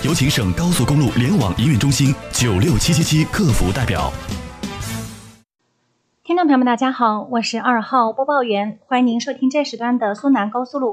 有请省高速公路联网营运中心96777客服代表。 听众朋友们大家好，我是2号播报员，欢迎您收听这时段的苏南高速路